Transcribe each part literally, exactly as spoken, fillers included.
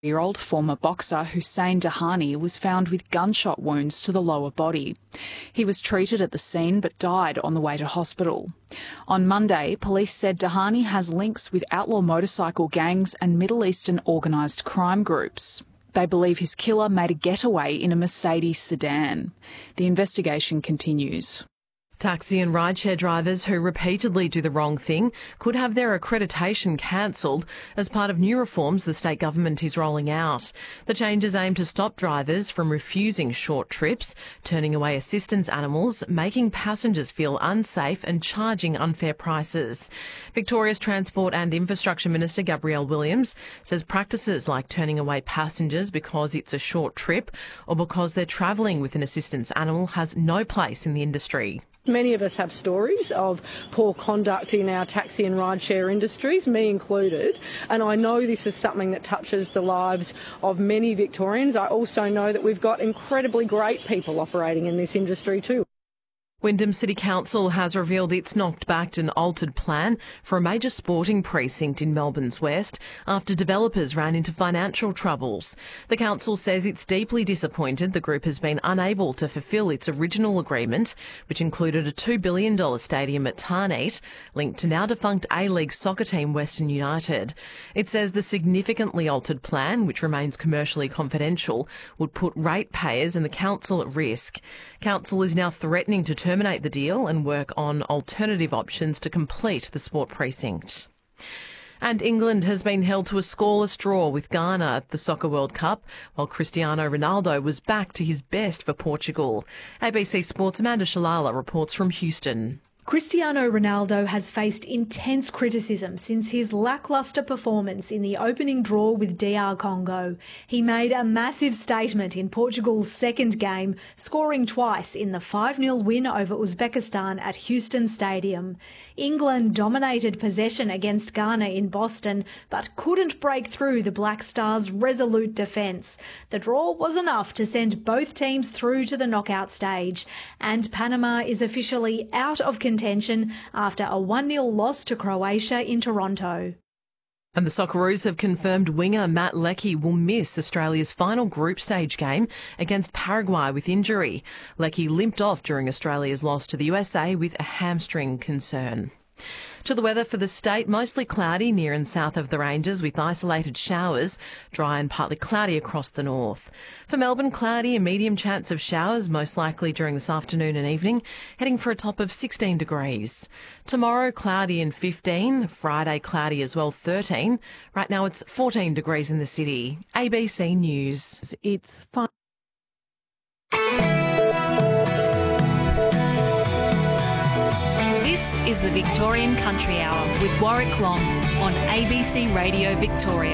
year-old former boxer Hussein Dahani was found with gunshot wounds to the lower body. He was treated at the scene but died on the way to hospital. On Monday, police said Dahani has links with outlaw motorcycle gangs and Middle Eastern organised crime groups. They believe his killer made a getaway in a Mercedes sedan. The investigation continues. Taxi and rideshare drivers who repeatedly do the wrong thing could have their accreditation cancelled as part of new reforms the state government is rolling out. The changes aim to stop drivers from refusing short trips, turning away assistance animals, making passengers feel unsafe and charging unfair prices. Victoria's Transport and Infrastructure Minister Gabrielle Williams says practices like turning away passengers because it's a short trip or because they're travelling with an assistance animal has no place in the industry. Many of us have stories of poor conduct in our taxi and rideshare industries, me included, and I know this is something that touches the lives of many Victorians. I also know that we've got incredibly great people operating in this industry too. Wyndham City Council has revealed it's knocked back an altered plan for a major sporting precinct in Melbourne's west after developers ran into financial troubles. The council says it's deeply disappointed the group has been unable to fulfil its original agreement, which included a two billion dollars stadium at Tarneit, linked to now defunct A-League soccer team Western United. It says the significantly altered plan, which remains commercially confidential, would put ratepayers and the council at risk. Council is now threatening to turn terminate the deal and work on alternative options to complete the sport precinct. And England has been held to a scoreless draw with Ghana at the Soccer World Cup, while Cristiano Ronaldo was back to his best for Portugal. A B C Sports' Amanda Shalala reports from Houston. Cristiano Ronaldo has faced intense criticism since his lacklustre performance in the opening draw with D R Congo. He made a massive statement in Portugal's second game, scoring twice in the five nil win over Uzbekistan at Houston Stadium. England dominated possession against Ghana in Boston, but couldn't break through the Black Stars' resolute defence. The draw was enough to send both teams through to the knockout stage, and Panama is officially out of contention after a one nil loss to Croatia in Toronto. And the Socceroos have confirmed winger Matt Leckie will miss Australia's final group stage game against Paraguay with injury. Leckie limped off during Australia's loss to the U S A with a hamstring concern. To the weather for the state, mostly cloudy near and south of the ranges with isolated showers, dry and partly cloudy across the north. For Melbourne, cloudy, a medium chance of showers, most likely during this afternoon and evening, heading for a top of sixteen degrees. Tomorrow, cloudy and fifteen, Friday cloudy as well, thirteen. Right now it's fourteen degrees in the city. A B C News. It's fun. Is the Victorian Country Hour with Warwick Long on A B C Radio Victoria.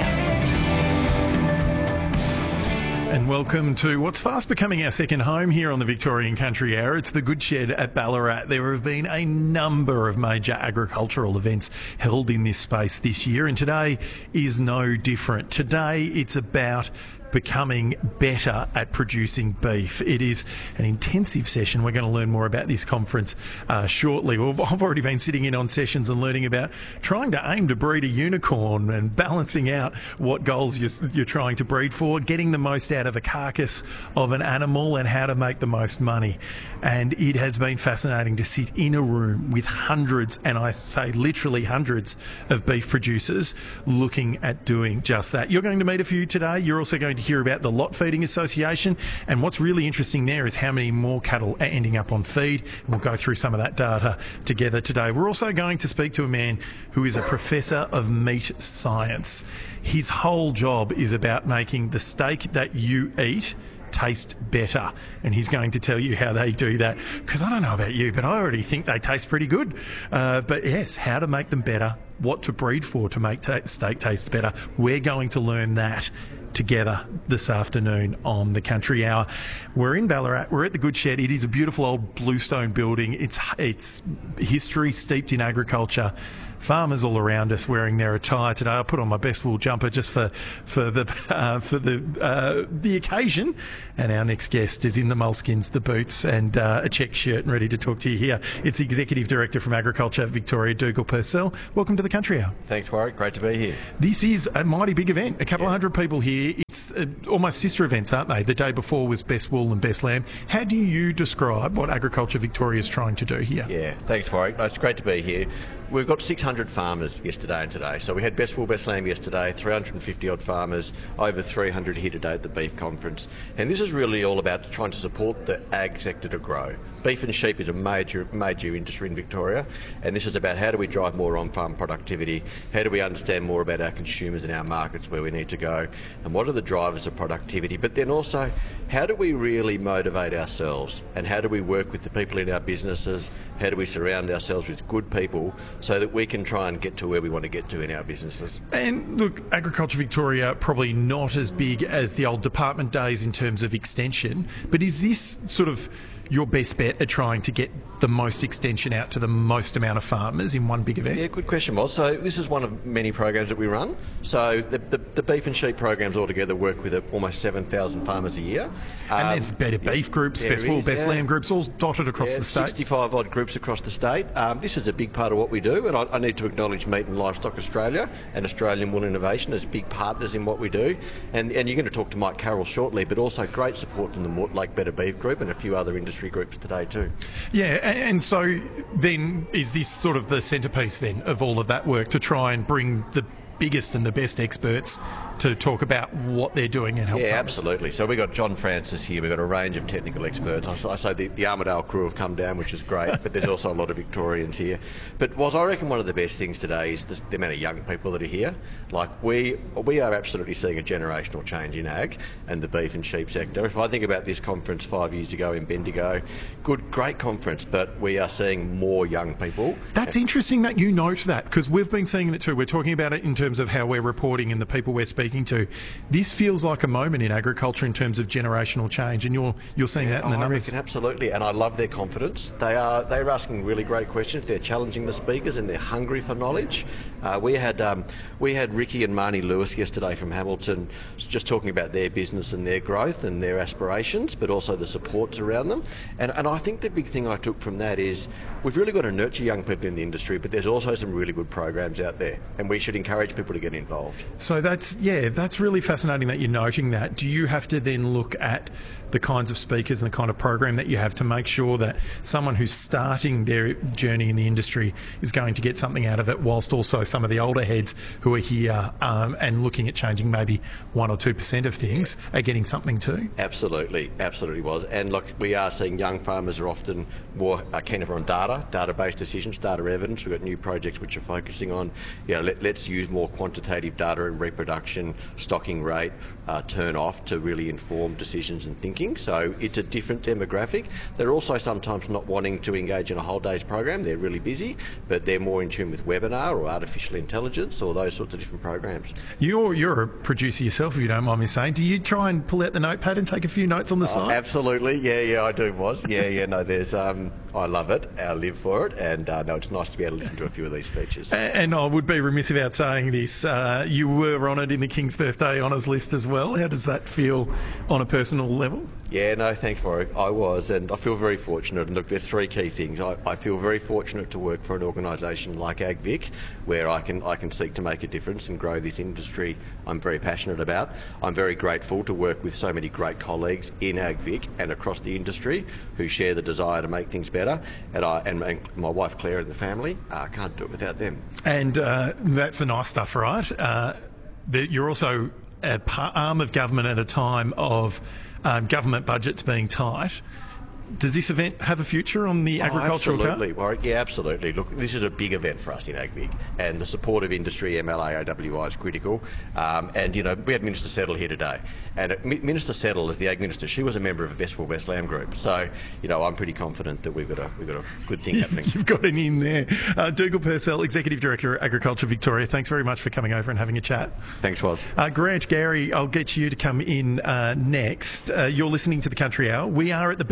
And welcome to what's fast becoming our second home here on the Victorian Country Hour. It's the Goodshed at Ballarat. There have been a number of major agricultural events held in this space this year, and today is no different. Today it's about becoming better at producing beef. It is an intensive session. We're going to learn more about this conference uh, shortly. Well, I've already been sitting in on sessions and learning about trying to aim to breed a unicorn and balancing out what goals you're, you're trying to breed for, getting the most out of a carcass of an animal and how to make the most money. And it has been fascinating to sit in a room with hundreds, and I say literally hundreds, of beef producers looking at doing just that. You're going to meet a few today. You're also going to hear about the Lot Feeding Association, and what's really interesting there is how many more cattle are ending up on feed, and we'll go through some of that data together today. We're also going to speak to a man who is a professor of meat science. His whole job is about making the steak that you eat taste better, and he's going to tell you how they do that, because I don't know about you, but I already think they taste pretty good. Uh, but yes, how to make them better, what to breed for to make ta- steak taste better. We're going to learn that together this afternoon on the Country Hour. We're in Ballarat. We're at the Goodshed. It is a beautiful old bluestone building. It's it's history steeped in agriculture, farmers all around us wearing their attire today. I put on my best wool jumper just for for the uh, for the uh, the occasion. And our next guest is in the moleskins, the boots, and uh, a check shirt, and ready to talk to you here. It's the Executive Director from Agriculture Victoria, Dougal Purcell. Welcome to the Country Hour. Thanks, Warwick. Great to be here. This is a mighty big event. A couple Yeah. of hundred people here. It's uh, almost sister events, aren't they? The day before was Best Wool and Best Lamb. How do you describe what Agriculture Victoria is trying to do here? Yeah, thanks, Warwick. No, it's great to be here. We've got six hundred farmers yesterday and today. So we had Best Wool, Best Lamb yesterday, three hundred fifty odd farmers, over three hundred here today at the beef conference. And this is really all about trying to support the ag sector to grow. Beef and sheep is a major, major industry in Victoria, and this is about how do we drive more on-farm productivity, how do we understand more about our consumers and our markets where we need to go, and what are the drivers of productivity, but then also how do we really motivate ourselves, and how do we work with the people in our businesses, how do we surround ourselves with good people so that we can try and get to where we want to get to in our businesses. And look, Agriculture Victoria probably not as big as the old department days in terms of extension, but is this sort of your best bet at trying to get the most extension out to the most amount of farmers in one big event? Yeah, good question, Moz. So this is one of many programs that we run. So the, the, the beef and sheep programs altogether work with almost seven thousand farmers a year. And Um, there's better yeah, beef groups, there Best Wool, is, Best yeah. Lamb groups, all dotted across Yeah, the state. sixty-five odd groups across the state. Um, this is a big part of what we do, and I, I need to acknowledge Meat and Livestock Australia and Australian Wool Innovation as big partners in what we do. And, and you're going to talk to Mike Carroll shortly, but also great support from the Mortlake Better Beef Group and a few other industry groups today too. Yeah, a- and so then is this sort of the centrepiece then of all of that work to try and bring the biggest and the best experts to talk about what they're doing and help Yeah, farmers? absolutely. So we've got John Francis here. We've got a range of technical experts. I I say the, the Armidale crew have come down, which is great, but there's also a lot of Victorians here. But was I reckon one of the best things today is the, the amount of young people that are here. Like we we are absolutely seeing a generational change in ag and the beef and sheep sector. If I think about this conference five years ago in Bendigo, good, great conference, but we are seeing more young people. That's interesting that you note that, because we've been seeing it too. We're talking about it in terms of how we're reporting and the people we're speaking to. This feels like a moment in agriculture in terms of generational change, and you're you're seeing that in the I numbers. reckon absolutely, and I love their confidence. They are they're asking really great questions. They're challenging the speakers, and they're hungry for knowledge. Uh, we had um, we had Ricky and Marnie Lewis yesterday from Hamilton, just talking about their business and their growth and their aspirations, but also the supports around them. And and I think the big thing I took from that is we've really got to nurture young people in the industry, but there's also some really good programs out there, and we should encourage people to get involved. So that's, yeah, that's really fascinating that you're noting that. Do you have to then look at the kinds of speakers and the kind of program that you have to make sure that someone who's starting their journey in the industry is going to get something out of it, whilst also some of the older heads who are here um, and looking at changing maybe one or two percent of things are getting something too? Absolutely, absolutely was. And look, we are seeing young farmers are often more uh, keener on data, data-based decisions, data evidence. We've got new projects which are focusing on, you know, let, let's use more quantitative data in reproduction, stocking rate, uh, turn off to really inform decisions and thinking. So it's a different demographic. They're also sometimes not wanting to engage in a whole day's program. They're really busy, but they're more in tune with webinar or artificial intelligence or those sorts of different programs. You're you're a producer yourself, if you don't mind me saying. Do you try and pull out the notepad and take a few notes on the Oh, side? absolutely, yeah, yeah, I do. Was yeah, yeah. No, there's um, I love it. I live for it, and uh, no, it's nice to be able to listen to a few of these speeches. And I would be remiss without saying this. Uh, you were honoured in the King's Birthday Honours list as well. How does that feel on a personal level? Yeah, no, thanks, Warwick. I was, and I feel very fortunate. And look, there's three key things. I, I feel very fortunate to work for an organisation like AgVic, where I can I can seek to make a difference and grow this industry I'm very passionate about. I'm very grateful to work with so many great colleagues in AgVic and across the industry who share the desire to make things better. And I and, and my wife Claire and the family, I uh, can't do it without them. And uh, that's the nice stuff, right? Uh, that you're also a par- arm of government at a time of um, government budgets being tight. Does this event have a future on the agricultural oh, card? absolutely, Warwick. Yeah, absolutely. Look, this is a big event for us in AgVic, and the support of industry, M L A, O W I is critical. Um, and, you know, we had Minister Settle here today, and Minister Settle, as the Ag Minister, she was a member of a Best Wool, Best Lamb group. So, you know, I'm pretty confident that we've got a, we've got a good thing happening. You've got an in there. Uh, Dougal Purcell, Executive Director of Agriculture Victoria, thanks very much for coming over and having a chat. Thanks, Woz. Uh, Grant, Gary, I'll get you to come in uh, next. Uh, you're listening to the Country Hour. We are at the Better Beef Conference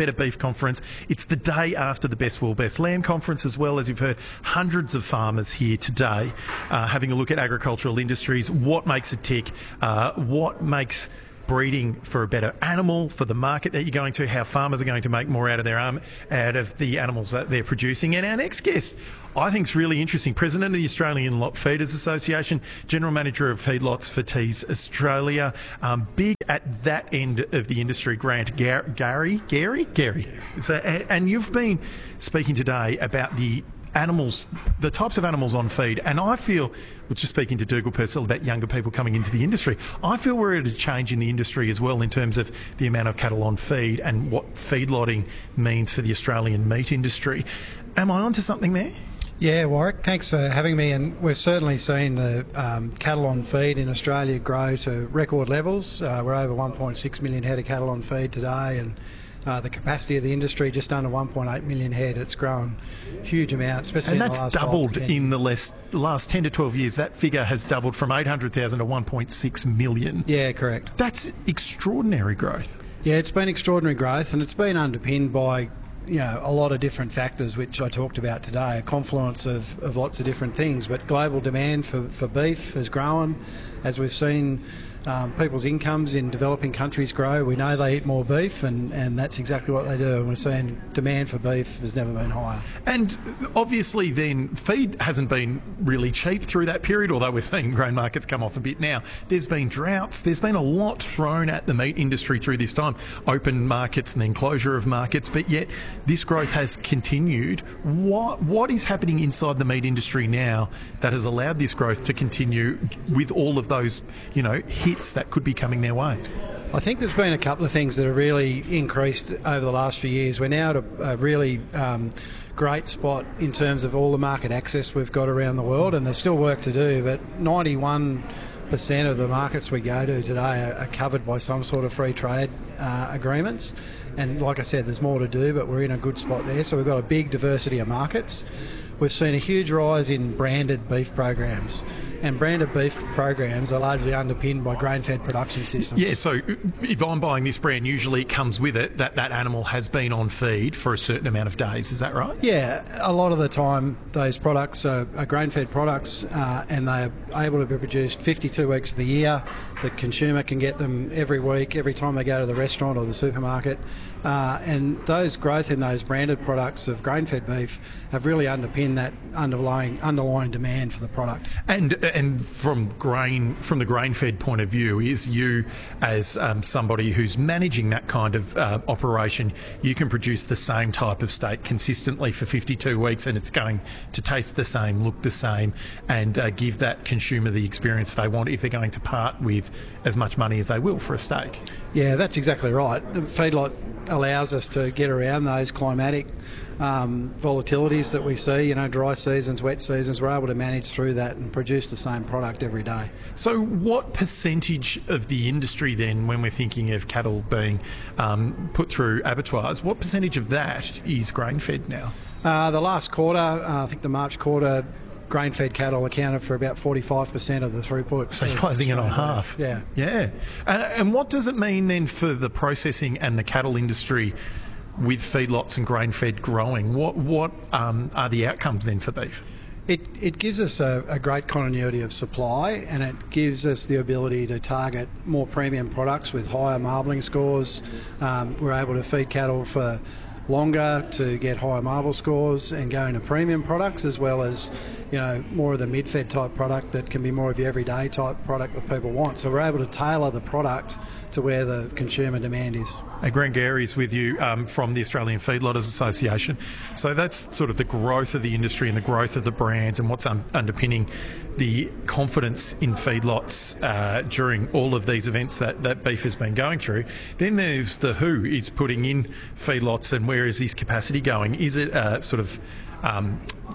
conference. It's the day after the Best Wool, Best Lamb conference as well. As you've heard, hundreds of farmers here today uh, having a look at agricultural industries, what makes it tick, uh, what makes breeding for a better animal, for the market that you're going to, how farmers are going to make more out of their um, out of the animals that they're producing. And our next guest, I think, is really interesting. President of the Australian Lot Feeders Association, General Manager of Feedlots for Tees Australia, um, big at that end of the industry, Grant Gar- Gary, Gary, Gary. So, and, and you've been speaking today about the animals, the types of animals on feed, and I feel, we're just speaking to Dougal Purcell about younger people coming into the industry, I feel we're at a change in the industry as well in terms of the amount of cattle on feed and what feedlotting means for the Australian meat industry. Am I onto something there? Yeah, Warwick, thanks for having me. And we've certainly seen the um, cattle on feed in Australia grow to record levels. Uh, we're over one point six million head of cattle on feed today, and Uh, the capacity of the industry just under one point eight million head. It's grown huge amount, especially and in the that's last doubled five, in the last, last ten to twelve years. That figure has doubled from eight hundred thousand to one point six million. Yeah, correct. That's extraordinary growth. Yeah, it's been extraordinary growth, and it's been underpinned by, you know, a lot of different factors, which I talked about today, a confluence of, of lots of different things. But global demand for, for beef has grown, as we've seen. Um, people's incomes in developing countries grow. We know they eat more beef, and, and that's exactly what they do. And we're seeing demand for beef has never been higher. And obviously then feed hasn't been really cheap through that period, although we're seeing grain markets come off a bit now. There's been droughts. There's been a lot thrown at the meat industry through this time. Open markets and then closure of markets, but yet this growth has continued. What What is happening inside the meat industry now that has allowed this growth to continue with all of those, you know, hits that could be coming their way? I think there's been a couple of things that have really increased over the last few years. We're now at a, a really um, great spot in terms of all the market access we've got around the world, and there's still work to do, but ninety-one percent of the markets we go to today are, are covered by some sort of free trade uh, agreements. And like I said, there's more to do, but we're in a good spot there. So we've got a big diversity of markets. We've seen a huge rise in branded beef programs, and branded beef programs are largely underpinned by grain-fed production systems. Yeah, so if I'm buying this brand, usually it comes with it that that animal has been on feed for a certain amount of days. Is that right? Yeah, a lot of the time those products are, are grain-fed products, uh, and they're able to be produced fifty-two weeks of the year. The consumer can get them every week, every time they go to the restaurant or the supermarket. Uh, and those growth in those branded products of grain-fed beef have really underpinned that underlying underlying demand for the product. And and from grain from the grain-fed point of view, is you as um, somebody who's managing that kind of uh, operation, you can produce the same type of steak consistently for fifty-two weeks, and it's going to taste the same, look the same, and uh, give that consumer the experience they want if they're going to part with as much money as they will for a steak. Yeah, that's exactly right. The feedlot allows us to get around those climatic um, volatilities that we see, you know, dry seasons, wet seasons. We're able to manage through that and produce the same product every day. So what percentage of the industry then, when we're thinking of cattle being um, put through abattoirs, what percentage of that is grain-fed now? Uh, the last quarter, uh, I think the March quarter, grain-fed cattle accounted for about forty-five percent of the throughput. So you're closing it on half. Yeah. Yeah. Uh, and what does it mean then for the processing and the cattle industry with feedlots and grain-fed growing? What what um, are the outcomes then for beef? It, it gives us a, a great continuity of supply, and it gives us the ability to target more premium products with higher marbling scores. Um, we're able to feed cattle for longer to get higher marble scores and go into premium products, as well as, you know, more of the mid-fed type product that can be more of your everyday type product that people want. So we're able to tailor the product to where the consumer demand is. Uh, Grant Gary is with you um, from the Australian Feedlotters Association. So that's sort of the growth of the industry and the growth of the brands and what's un- underpinning the confidence in feedlots uh, during all of these events that, that beef has been going through. Then there's the who is putting in feedlots, and where is this capacity going? Is it uh, sort of um,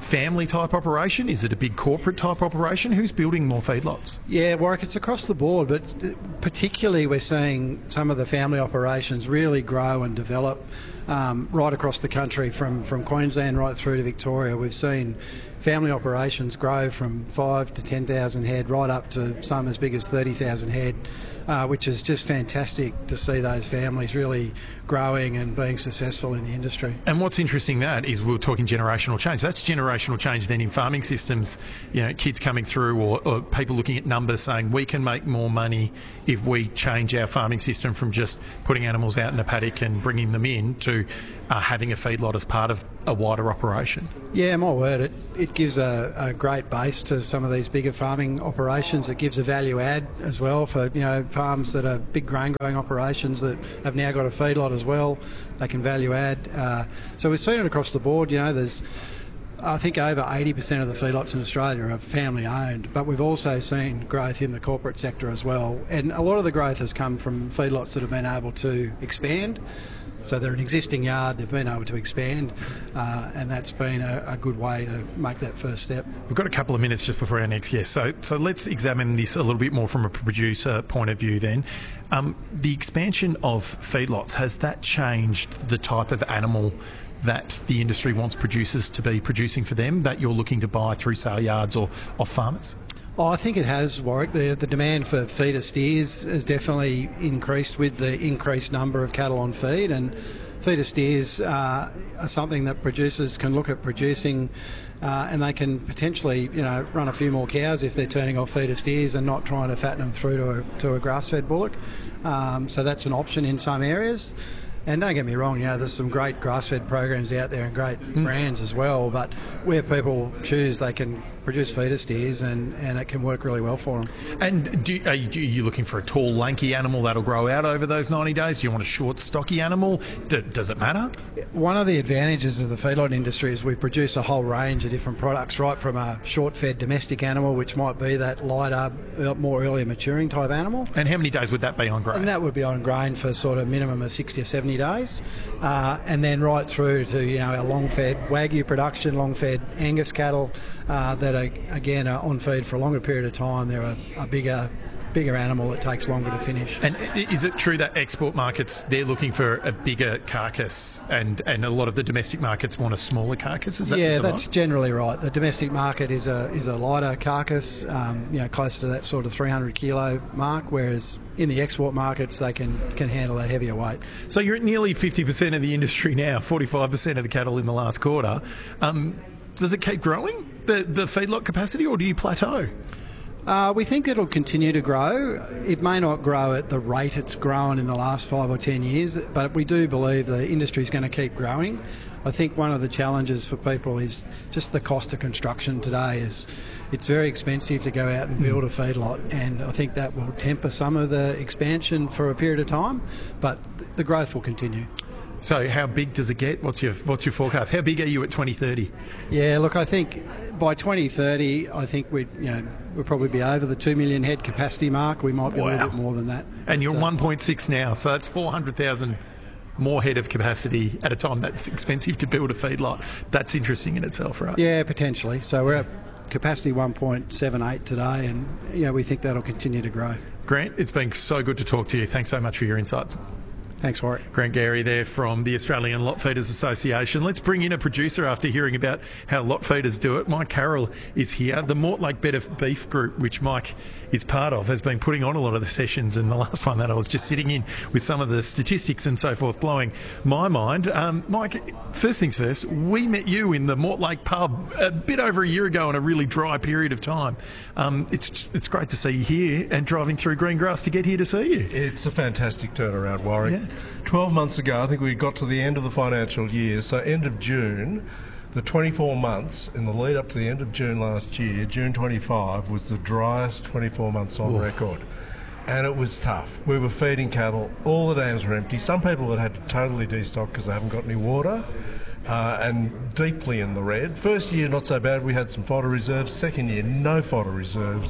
family type operation? Is it a big corporate type operation? Who's building more feedlots? Yeah, Warwick, it's across the board, but particularly we're seeing some of the family operations really grow and develop um, right across the country, from, from Queensland right through to Victoria. We've seen family operations grow from five to ten thousand head right up to some as big as thirty thousand head, uh, which is just fantastic to see those families really growing and being successful in the industry. And what's interesting that is we're talking generational change. That's generational change then in farming systems, you know, kids coming through or, or people looking at numbers saying we can make more money if we change our farming system from just putting animals out in a paddock and bringing them in to uh, having a feedlot as part of a wider operation. Yeah, my word, it, it gives a, a great base to some of these bigger farming operations. It gives a value add as well for, you know, farms that are big grain growing operations that have now got a feedlot as well. They can value add. Uh, so we're seeing it across the board. You know, there's, I think, over eighty percent of the feedlots in Australia are family owned, but we've also seen growth in the corporate sector as well. And a lot of the growth has come from feedlots that have been able to expand. So they're an existing yard, they've been able to expand, uh, and that's been a, a good way to make that first step. We've got a couple of minutes just before our next guest, so so let's examine this a little bit more from a producer point of view then. Um, the expansion of feedlots, has that changed the type of animal that the industry wants producers to be producing for them, that you're looking to buy through sale yards or off farmers? Oh, I think it has, Warwick. The, the demand for feeder steers has definitely increased with the increased number of cattle on feed, and feeder steers uh, are something that producers can look at producing, uh, and they can potentially, you know, run a few more cows if they're turning off feeder steers and not trying to fatten them through to a, to a grass-fed bullock. Um, so that's an option in some areas. And don't get me wrong, you know, there's some great grass-fed programs out there and great mm. brands as well, but where people choose, they can produce feeder steers and, and it can work really well for them. And do, are, you, are you looking for a tall, lanky animal that'll grow out over those ninety days? Do you want a short, stocky animal? D- does it matter? One of the advantages of the feedlot industry is we produce a whole range of different products, right from a short-fed domestic animal, which might be that lighter, more earlier maturing type animal. And how many days would that be on grain? And that would be on grain for sort of minimum of sixty or seventy days, uh, and then right through to, you know, our long-fed Wagyu production, long-fed Angus cattle uh, that are, again, are on feed for a longer period of time. They're a, a bigger bigger animal that takes longer to finish. And is it true that export markets, they're looking for a bigger carcass, and, and a lot of the domestic markets want a smaller carcass? Is that yeah, that's generally right. The domestic market is a is a lighter carcass, um, you know, closer to that sort of three hundred kilo mark, whereas in the export markets they can, can handle a heavier weight. So you're at nearly fifty percent of the industry now, forty-five percent of the cattle in the last quarter. Um, does it keep growing, the, the feedlot capacity, or do you plateau? Uh, we think it'll continue to grow. It may not grow at the rate it's grown in the last five or ten years, but we do believe the industry is going to keep growing. I think one of the challenges for people is just the cost of construction today. Is it's very expensive to go out and build a feedlot, and I think that will temper some of the expansion for a period of time, but the growth will continue. So how big does it get? What's your what's your forecast? How big are you at twenty thirty? Yeah, look, I think by twenty thirty, I think we you know we'll probably be over the two million head capacity mark. We might be wow. a little bit more than that. And you're uh, one point six now, so that's four hundred thousand more head of capacity at a time that's expensive to build a feedlot. That's interesting in itself, right? Yeah, potentially. So we're at capacity one point seven eight today, and yeah, we think that'll continue to grow. Grant, it's been so good to talk to you. Thanks so much for your insight. Thanks, Warwick. Grant Gary there from the Australian Lot Feeders Association. Let's bring in a producer after hearing about how lot feeders do it. Mike Carroll is here. The Mortlake Better Beef Group, which Mike is part of, has been putting on a lot of the sessions, and the last one that I was just sitting in with some of the statistics and so forth blowing my mind. Um, Mike, first things first, we met you in the Mortlake pub a bit over a year ago in a really dry period of time. Um, it's it's great to see you here and driving through green grass to get here to see you. It's a fantastic turnaround, Warwick. Yeah. twelve months ago, I think we got to the end of the financial year, so end of June, the twenty-four months in the lead up to the end of June last year, June twenty-five, was the driest twenty-four months on Oof. record. And it was tough. We were feeding cattle, all the dams were empty. Some people had had to totally destock because they haven't got any water, uh, and deeply in the red. First year, not so bad, we had some fodder reserves. Second year, no fodder reserves.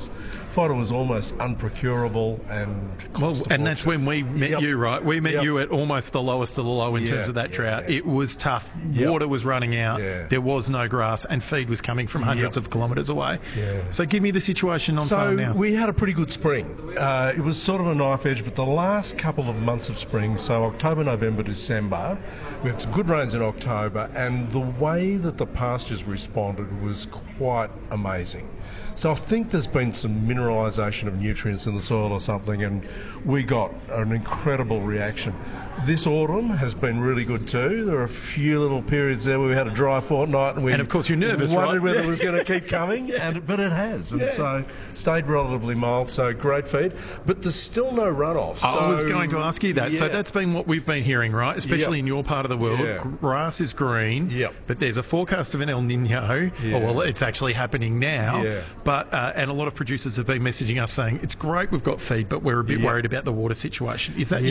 Fodder was almost unprocurable and well, and that's when we met Yep. you, right? We met Yep. you at almost the lowest of the low in Yeah, terms of that yeah, drought. yeah. It was tough. Yep. Water was running out. Yeah. There was no grass, and feed was coming from hundreds Yep. of kilometres away. Yeah. So give me the situation on So farm now. we had a pretty good spring. Uh, it was sort of a knife edge, but the last couple of months of spring, so October, November, December, we had some good rains in October, and the way that the pastures responded was quite amazing. So I think there's been some mineralisation of nutrients in the soil or something, and we got an incredible reaction. This autumn has been really good too. There are a few little periods there where we had a dry fortnight, and we And of course you're nervous, wondered right? whether it was going to keep coming, and but it has, and Yeah. so stayed relatively mild. So great feed, but there's still no runoff. I was So, going to ask you that. So yeah. that's been what we've been hearing, right? Especially Yep. in your part of the world. Yeah. Grass is green, Yep. but there's a forecast of an El Nino. Yeah. Oh, well, it's actually happening now. Yeah. But uh, and a lot of producers have been messaging us saying it's great we've got feed, but we're a bit Yep. worried about the water situation. Is that Yeah.